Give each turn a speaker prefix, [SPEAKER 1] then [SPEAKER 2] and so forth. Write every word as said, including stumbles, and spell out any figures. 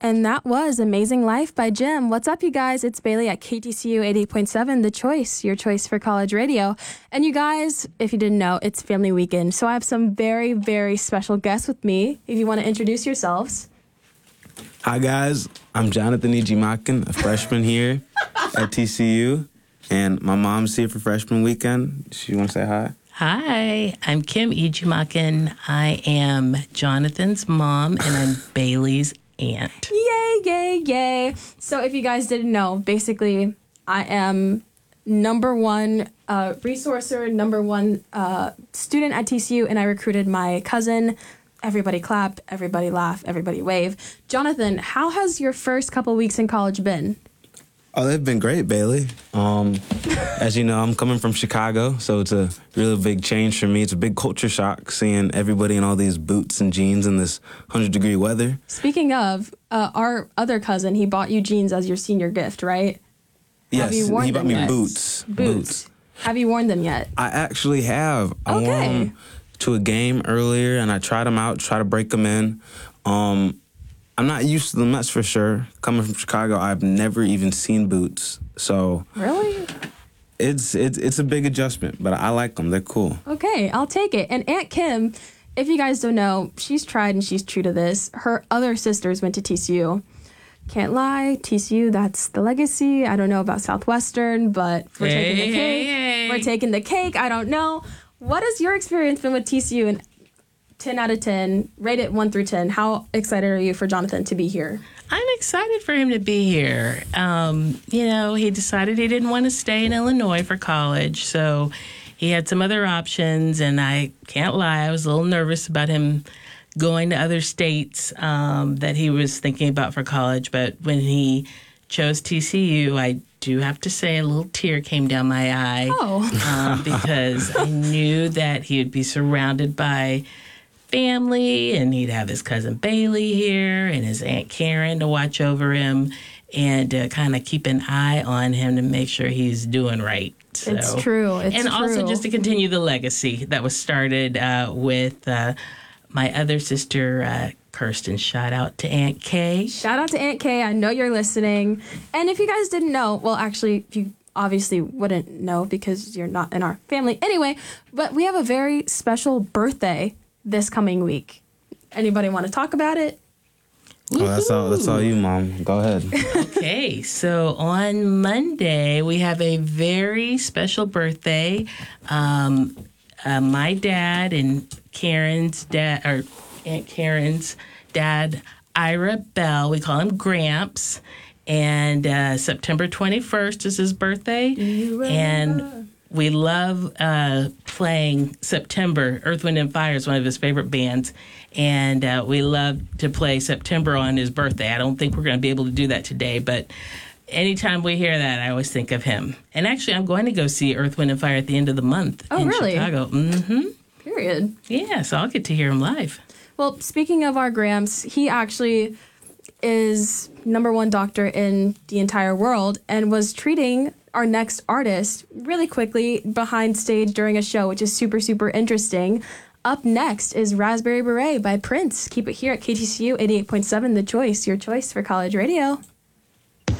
[SPEAKER 1] And that was Amazing Life by Jim. What's up, you guys? It's Bailey at K T C U eighty-eight point seven, The Choice, your choice for college radio. And you guys, if you didn't know, it's family weekend. So I have some very, very special guests with me. If you want to introduce yourselves.
[SPEAKER 2] Hi, guys. I'm Jonathan Ijimakin, a freshman here at T C U. And my mom's here for freshman weekend. She want to say hi?
[SPEAKER 3] Hi, I'm Kim Ijimakin. I am Jonathan's mom, and I'm Bailey's aunt.
[SPEAKER 1] Yay, yay, yay. So if you guys didn't know, basically, I am number one uh, resourcer, number one uh, student at T C U, and I recruited my cousin. Everybody clap, everybody laugh, everybody wave. Jonathan, how has your first couple weeks in college been?
[SPEAKER 2] Oh, they've been great, Bailey. Um, as you know, I'm coming from Chicago, so it's a really big change for me. It's a big culture shock seeing everybody in all these boots and jeans in this one hundred degree weather.
[SPEAKER 1] Speaking of, uh, our other cousin, he bought you jeans as your senior gift, right?
[SPEAKER 2] Yes,
[SPEAKER 1] Have you worn
[SPEAKER 2] he bought
[SPEAKER 1] them
[SPEAKER 2] me
[SPEAKER 1] yet?
[SPEAKER 2] boots.
[SPEAKER 1] Boots. Have you worn them yet?
[SPEAKER 2] I actually have. I
[SPEAKER 1] Okay.
[SPEAKER 2] wore them to a game earlier, and I tried them out, try to break them in. Um, I'm not used to them, that's for sure. Coming from Chicago, I've never even seen boots. So
[SPEAKER 1] Really?
[SPEAKER 2] it's it's it's a big adjustment, but I like them. They're cool.
[SPEAKER 1] Okay, I'll take it. And Aunt Kim, if you guys don't know, she's tried and she's true to this. Her other sisters went to T C U. Can't lie, T C U, that's the legacy. I don't know about Southwestern, but we're
[SPEAKER 3] Hey,
[SPEAKER 1] taking the
[SPEAKER 3] hey,
[SPEAKER 1] cake.
[SPEAKER 3] hey.
[SPEAKER 1] We're taking the cake. I don't know. What has your experience been with T C U? And ten out of ten, rate it one through ten. How excited are you for Jonathan to be here?
[SPEAKER 3] I'm excited for him to be here. Um, you know, he decided he didn't want to stay in Illinois for college, so he had some other options, and I can't lie, I was a little nervous about him going to other states um, that he was thinking about for college, but when he chose T C U, I do have to say a little tear came down my eye
[SPEAKER 1] Oh.
[SPEAKER 3] um, because I knew that he would be surrounded by family, and he'd have his cousin Bailey here and his Aunt Karen to watch over him and uh, kind of keep an eye on him to make sure he's doing right. So,
[SPEAKER 1] It's true. It's
[SPEAKER 3] and
[SPEAKER 1] true.
[SPEAKER 3] also just to continue the legacy that was started uh, with uh, my other sister, uh, Kirsten. Shout out to Aunt Kay.
[SPEAKER 1] Shout out to Aunt Kay. I know you're listening. And if you guys didn't know, well, actually, you obviously wouldn't know because you're not in our family. Anyway, but we have a very special birthday this coming week. Anybody want to talk about it?
[SPEAKER 2] Oh, that's all. That's all you, Mom. Go ahead.
[SPEAKER 3] Okay, so on Monday, we have a very special birthday. Um, uh, my dad and Karen's dad, or Aunt Karen's dad, Ira Bell, we call him Gramps. And uh, September twenty-first is his birthday. And we love uh, playing September. Earth, Wind, and Fire is one of his favorite bands. And uh, we love to play September on his birthday. I don't think we're going to be able to do that today, but anytime we hear that, I always think of him. And actually, I'm going to go see Earth, Wind, and Fire at the end of the month
[SPEAKER 1] Oh,
[SPEAKER 3] in
[SPEAKER 1] really?
[SPEAKER 3] Chicago. Mm-hmm.
[SPEAKER 1] Period.
[SPEAKER 3] Yeah, so I'll get to hear him live.
[SPEAKER 1] Well, speaking of our Gramps, he actually is number one doctor in the entire world and was treating our next artist really quickly behind stage during a show, which is super, super interesting. Up next is Raspberry Beret by Prince. Keep it here at K T C U eighty-eight point seven, The Choice, your choice for college radio.